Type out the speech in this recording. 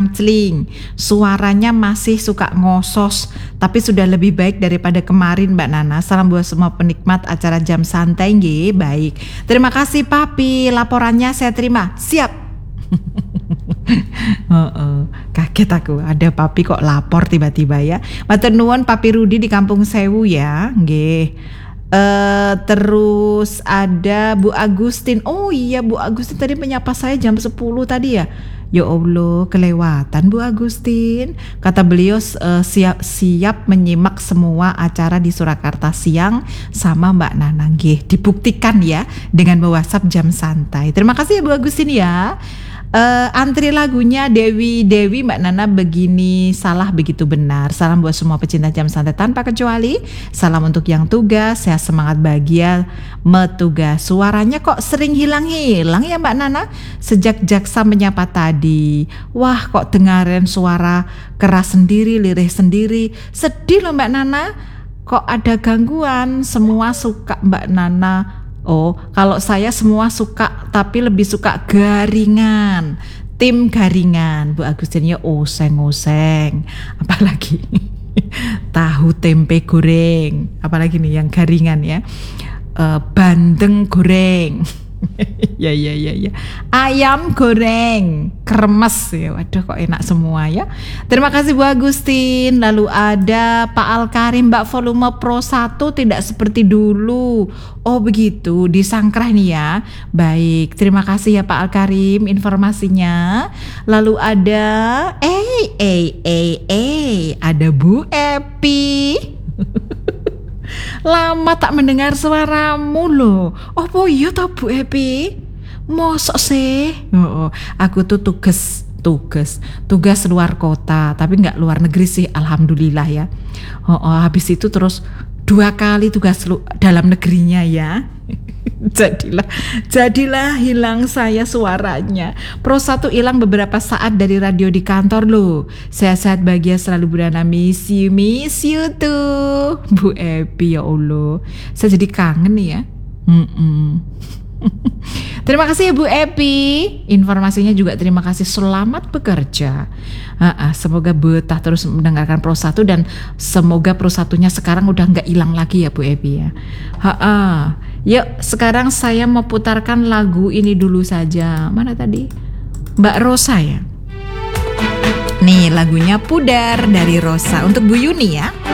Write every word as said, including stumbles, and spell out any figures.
kancling. Suaranya masih suka ngosos, tapi sudah lebih baik daripada kemarin Mbak Nana. Salam buat semua penikmat acara Jam Santai nggih. Baik. Terima kasih Papi, laporannya saya terima. Siap. Oh, oh. Kaget aku, ada Papi kok lapor tiba-tiba ya. Matur nuwun Papi Rudi di Kampung Sewu ya. Nggih. Uh, terus ada Bu Agustin. Oh iya, Bu Agustin tadi menyapa saya jam sepuluh tadi ya. Ya Allah, kelewatan Bu Agustin. Kata beliau uh, siap siap menyimak semua acara di Surakarta siang sama Mbak Nana. Nggih, dibuktikan ya dengan WhatsApp Jam Santai. Terima kasih ya Bu Agustin ya. Uh, antri lagunya Dewi Dewi Mbak Nana begini salah begitu benar. Salam buat semua pecinta Jam Santai tanpa kecuali. Salam untuk yang tugas, sehat semangat bahagia metugas. Suaranya kok sering hilang-hilang ya Mbak Nana sejak Jaksa menyapa tadi. Wah kok dengarin suara keras sendiri, lirih sendiri. Sedih loh Mbak Nana. Kok ada gangguan? Semua suka Mbak Nana. Oh, kalau saya semua suka, tapi lebih suka garingan. Tim garingan, Bu Agustin ya oseng-oseng. Apalagi tahu tempe goreng. Apalagi nih yang garingan ya. Uh, bandeng goreng. ya ya ya ya. Ayam goreng, kremes ya. Waduh kok enak semua ya. Terima kasih Bu Agustin. Lalu ada Pak Alkarim, Mbak volume Pro satu tidak seperti dulu. Oh begitu, disangkrah nih ya. Baik, terima kasih ya Pak Alkarim informasinya. Lalu ada eh eh eh eh ada Bu Epi. Lama tak mendengar suaramu loh. Oh iya toh Bu Epi? Mosok sih? Oh, aku tuh tugas tugas tugas luar kota, tapi nggak luar negeri sih, alhamdulillah ya. Oh, oh habis itu terus dua kali tugas lu, dalam negerinya ya. jadilah jadilah hilang saya suaranya. Pro satu hilang beberapa saat dari radio di kantor loh. Sehat-sehat bahagia selalu Bu Nana. Miss you, miss you tuh Bu Epi, ya Allah. Saya jadi kangen nih ya. Mm-mm. Terima kasih ya Bu Epi. Informasinya juga terima kasih. Selamat bekerja. Ha-ha, semoga betah terus mendengarkan Pro satu dan semoga Pro satunya sekarang udah nggak hilang lagi ya Bu Epi ya. Ha-ha. Yuk sekarang saya mau putarkan lagu ini dulu saja. Mana tadi? Mbak Rosa ya. Nih lagunya Pudar dari Rosa untuk Bu Yuni ya.